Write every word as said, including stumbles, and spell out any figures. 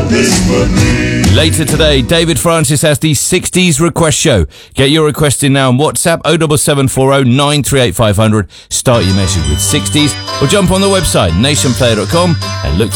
Later today, David Francis has the sixties request show. Get your request in now on WhatsApp oh seven seven four oh nine three eight five hundred. Start your message with sixties or jump on the website nation player dot com and look for